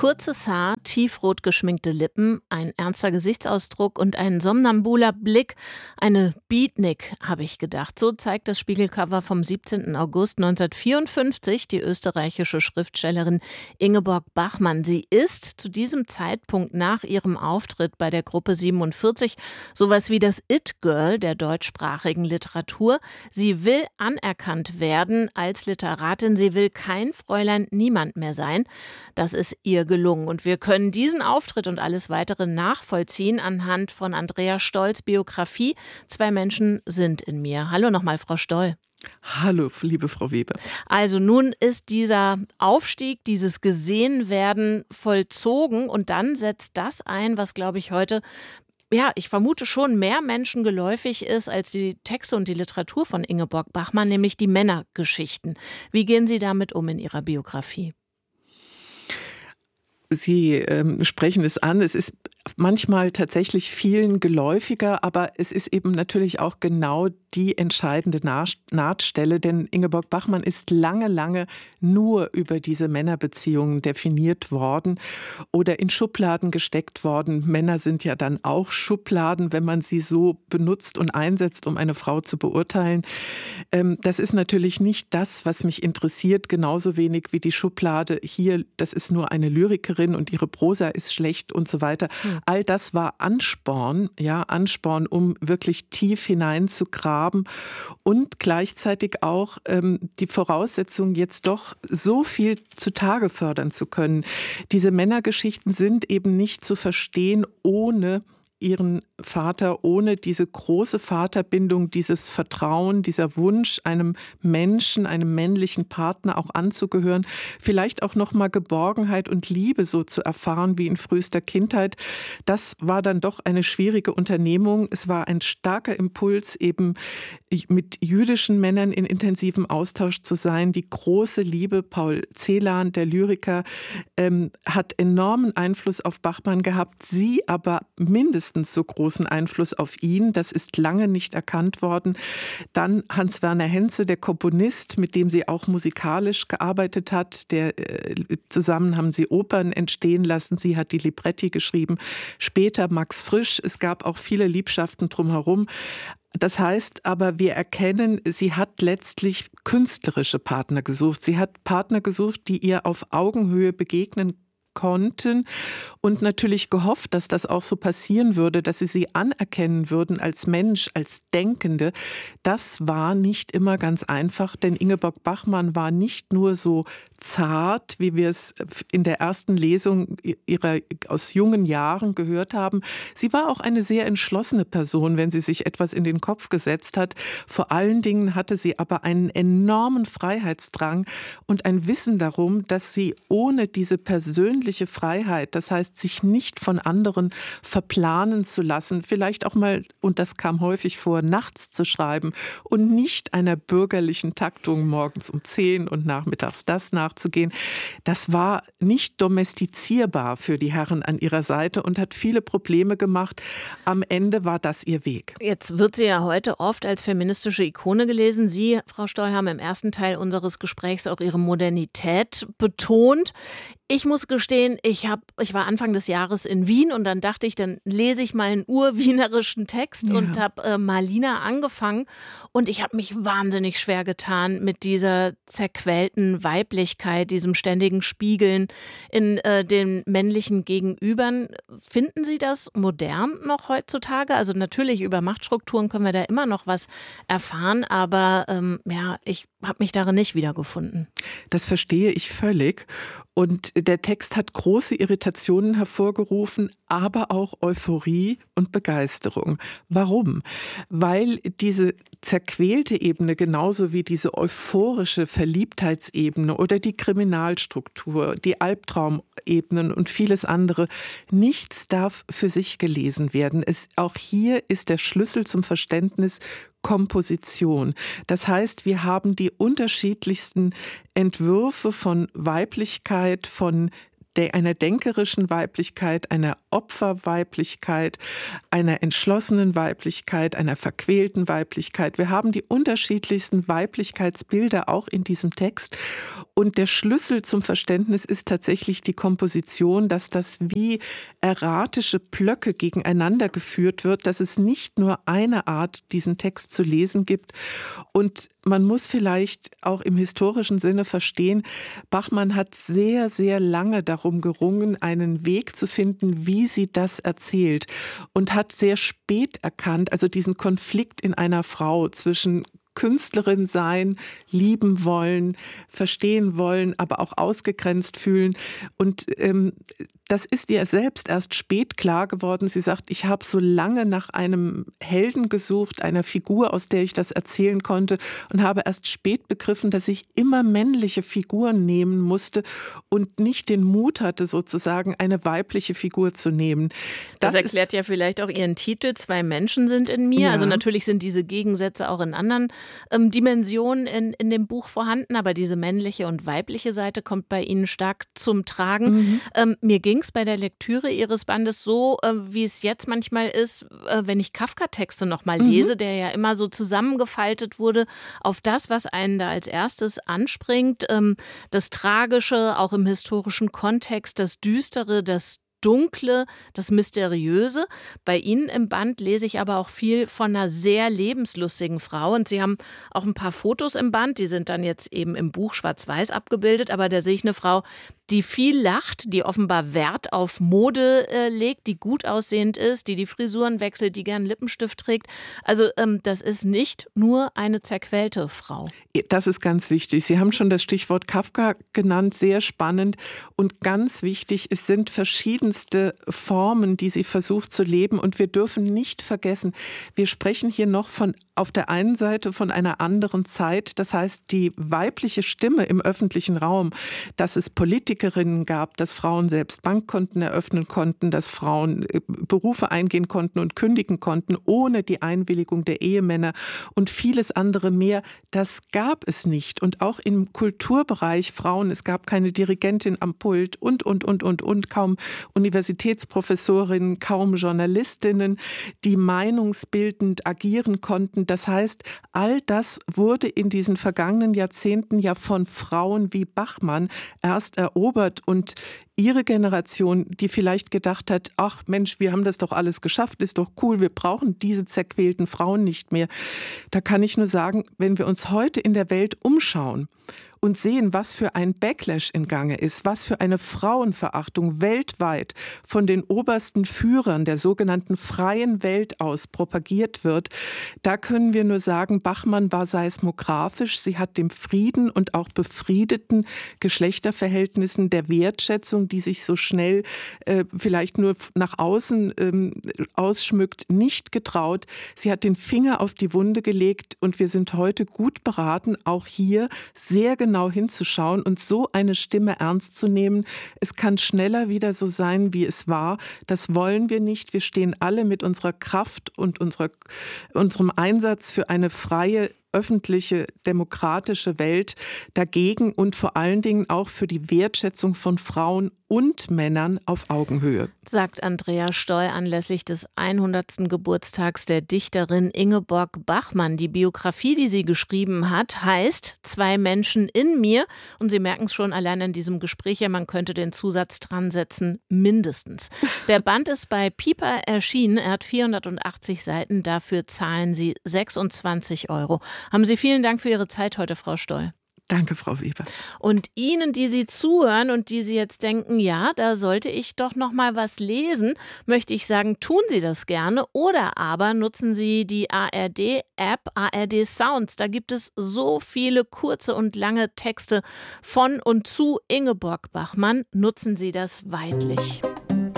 Kurzes Haar, tiefrot geschminkte Lippen, ein ernster Gesichtsausdruck und ein somnambuler Blick. Eine Beatnik, habe ich gedacht. So zeigt das Spiegelcover vom 17. August 1954 die österreichische Schriftstellerin Ingeborg Bachmann. Sie ist zu diesem Zeitpunkt nach ihrem Auftritt bei der Gruppe 47 sowas wie das It-Girl der deutschsprachigen Literatur. Sie will anerkannt werden als Literatin. Sie will kein Fräulein Niemand mehr sein. Das ist ihr gelungen. Und wir können diesen Auftritt und alles weitere nachvollziehen anhand von Andrea Stolls Biografie. Zwei Menschen sind in mir. Hallo nochmal, Frau Stoll. Hallo, liebe Frau Weber. Also nun ist dieser Aufstieg, dieses Gesehenwerden vollzogen und dann setzt das ein, was, glaube ich, heute, ja, ich vermute schon mehr Menschen geläufig ist als die Texte und die Literatur von Ingeborg Bachmann, nämlich die Männergeschichten. Wie gehen Sie damit um in Ihrer Biografie? Sie sprechen es an, es ist manchmal tatsächlich vielen geläufiger, aber es ist eben natürlich auch genau die entscheidende Nahtstelle, denn Ingeborg Bachmann ist lange, lange nur über diese Männerbeziehungen definiert worden oder in Schubladen gesteckt worden. Männer sind ja dann auch Schubladen, wenn man sie so benutzt und einsetzt, um eine Frau zu beurteilen. Das ist natürlich nicht das, was mich interessiert, genauso wenig wie die Schublade hier, das ist nur eine Lyrikerin und ihre Prosa ist schlecht und so weiter. All das war Ansporn, um wirklich tief hineinzugraben und gleichzeitig auch die Voraussetzung, jetzt doch so viel zutage fördern zu können. Diese Männergeschichten sind eben nicht zu verstehen ohne ihren Vater, ohne diese große Vaterbindung, dieses Vertrauen, dieser Wunsch, einem Menschen, einem männlichen Partner auch anzugehören, vielleicht auch nochmal Geborgenheit und Liebe so zu erfahren wie in frühester Kindheit. Das war dann doch eine schwierige Unternehmung. Es war ein starker Impuls, eben mit jüdischen Männern in intensivem Austausch zu sein. Die große Liebe, Paul Celan, der Lyriker, hat enormen Einfluss auf Bachmann gehabt, sie aber mindestens so großen Einfluss auf ihn. Das ist lange nicht erkannt worden. Dann Hans-Werner Henze, der Komponist, mit dem sie auch musikalisch gearbeitet hat. Zusammen haben sie Opern entstehen lassen. Sie hat die Libretti geschrieben. Später Max Frisch. Es gab auch viele Liebschaften drumherum. Das heißt aber, wir erkennen, sie hat letztlich künstlerische Partner gesucht. Sie hat Partner gesucht, die ihr auf Augenhöhe begegnen konnten und natürlich gehofft, dass das auch so passieren würde, dass sie anerkennen würden als Mensch, als Denkende. Das war nicht immer ganz einfach, denn Ingeborg Bachmann war nicht nur so zart, wie wir es in der ersten Lesung ihrer aus jungen Jahren gehört haben. Sie war auch eine sehr entschlossene Person, wenn sie sich etwas in den Kopf gesetzt hat. Vor allen Dingen hatte sie aber einen enormen Freiheitsdrang und ein Wissen darum, dass sie ohne diese persönliche Freiheit, das heißt, sich nicht von anderen verplanen zu lassen, vielleicht auch mal, und das kam häufig vor, nachts zu schreiben und nicht einer bürgerlichen Taktung morgens um 10 und nachmittags das nachzugehen. Das war nicht domestizierbar für die Herren an ihrer Seite und hat viele Probleme gemacht. Am Ende war das ihr Weg. Jetzt wird sie ja heute oft als feministische Ikone gelesen. Sie, Frau Stoll, haben im ersten Teil unseres Gesprächs auch ihre Modernität betont. Ich muss gestehen, ich war Anfang des Jahres in Wien und dann dachte ich, dann lese ich mal einen urwienerischen Text und habe Malina angefangen und ich habe mich wahnsinnig schwer getan mit dieser zerquälten Weiblichkeit, diesem ständigen Spiegeln in den männlichen Gegenübern. Finden Sie das modern noch heutzutage? Also natürlich über Machtstrukturen können wir da immer noch was erfahren, aber ich habe mich darin nicht wiedergefunden. Das verstehe ich völlig. Und der Text hat große Irritationen hervorgerufen, aber auch Euphorie und Begeisterung. Warum? Weil diese zerquälte Ebene genauso wie diese euphorische Verliebtheitsebene oder die Kriminalstruktur, die Albtraumebenen und vieles andere, nichts darf für sich gelesen werden. Auch hier ist der Schlüssel zum Verständnis Komposition. Das heißt, wir haben die unterschiedlichsten Entwürfe von Weiblichkeit, von einer denkerischen Weiblichkeit, einer Opferweiblichkeit, einer entschlossenen Weiblichkeit, einer verquälten Weiblichkeit. Wir haben die unterschiedlichsten Weiblichkeitsbilder auch in diesem Text. Und der Schlüssel zum Verständnis ist tatsächlich die Komposition, dass das wie erratische Blöcke gegeneinander geführt wird, dass es nicht nur eine Art, diesen Text zu lesen gibt. Und man muss vielleicht auch im historischen Sinne verstehen, Bachmann hat sehr, sehr lange darum gerungen, einen Weg zu finden, wie sie das erzählt. Und hat sehr spät erkannt, also diesen Konflikt in einer Frau zwischen Künstlerin sein, lieben wollen, verstehen wollen, aber auch ausgegrenzt fühlen. Und das ist ihr selbst erst spät klar geworden. Sie sagt, ich habe so lange nach einem Helden gesucht, einer Figur, aus der ich das erzählen konnte und habe erst spät begriffen, dass ich immer männliche Figuren nehmen musste und nicht den Mut hatte, sozusagen eine weibliche Figur zu nehmen. Das erklärt ja vielleicht auch Ihren Titel, Zwei Menschen sind in mir. Ja. Also natürlich sind diese Gegensätze auch in anderen Dimensionen in dem Buch vorhanden, aber diese männliche und weibliche Seite kommt bei Ihnen stark zum Tragen. Mir ging es bei der Lektüre Ihres Bandes so, wie es jetzt manchmal ist, wenn ich Kafka-Texte nochmal lese, der ja immer so zusammengefaltet wurde auf das, was einen da als erstes anspringt. Das Tragische, auch im historischen Kontext, das Düstere, das Dunkle, das Mysteriöse. Bei Ihnen im Band lese ich aber auch viel von einer sehr lebenslustigen Frau. Und Sie haben auch ein paar Fotos im Band, die sind dann jetzt eben im Buch schwarz-weiß abgebildet. Aber da sehe ich eine Frau, die viel lacht, die offenbar Wert auf Mode legt, die gut aussehend ist, die Frisuren wechselt, die gern Lippenstift trägt. Also das ist nicht nur eine zerquälte Frau. Das ist ganz wichtig. Sie haben schon das Stichwort Kafka genannt, sehr spannend und ganz wichtig. Es sind verschiedenste Formen, die sie versucht zu leben und wir dürfen nicht vergessen, wir sprechen hier noch von auf der einen Seite von einer anderen Zeit, das heißt die weibliche Stimme im öffentlichen Raum, dass es Politikerinnen gab, dass Frauen selbst Bankkonten eröffnen konnten, dass Frauen Berufe eingehen konnten und kündigen konnten, ohne die Einwilligung der Ehemänner und vieles andere mehr. Das gab es nicht. Und auch im Kulturbereich Frauen, es gab keine Dirigentin am Pult und, kaum Universitätsprofessorinnen, kaum Journalistinnen, die meinungsbildend agieren konnten. Das heißt, all das wurde in diesen vergangenen Jahrzehnten ja von Frauen wie Bachmann erst erobert und Ihre Generation, die vielleicht gedacht hat, ach Mensch, wir haben das doch alles geschafft, ist doch cool, wir brauchen diese zerquälten Frauen nicht mehr. Da kann ich nur sagen, wenn wir uns heute in der Welt umschauen und sehen, was für ein Backlash in Gange ist, was für eine Frauenverachtung weltweit von den obersten Führern der sogenannten freien Welt aus propagiert wird, da können wir nur sagen, Bachmann war seismografisch. Sie hat dem Frieden und auch befriedeten Geschlechterverhältnissen der Wertschätzung, die sich so schnell vielleicht nur nach außen ausschmückt, nicht getraut. Sie hat den Finger auf die Wunde gelegt und wir sind heute gut beraten, auch hier sehr genau hinzuschauen und so eine Stimme ernst zu nehmen. Es kann schneller wieder so sein, wie es war. Das wollen wir nicht. Wir stehen alle mit unserer Kraft und unserem Einsatz für eine freie, öffentliche, demokratische Welt dagegen und vor allen Dingen auch für die Wertschätzung von Frauen und Männern auf Augenhöhe. Sagt Andrea Stoll anlässlich des 100. Geburtstags der Dichterin Ingeborg Bachmann. Die Biografie, die sie geschrieben hat, heißt Zwei Menschen in mir. Und Sie merken es schon allein in diesem Gespräch, ja, man könnte den Zusatz dran setzen, mindestens. Der Band ist bei Piper erschienen. Er hat 480 Seiten. Dafür zahlen Sie 26 €. Haben Sie vielen Dank für Ihre Zeit heute, Frau Stoll. Danke, Frau Weber. Und Ihnen, die Sie zuhören und die Sie jetzt denken, ja, da sollte ich doch noch mal was lesen, möchte ich sagen, tun Sie das gerne oder aber nutzen Sie die ARD-App, ARD Sounds. Da gibt es so viele kurze und lange Texte von und zu Ingeborg Bachmann. Nutzen Sie das weidlich.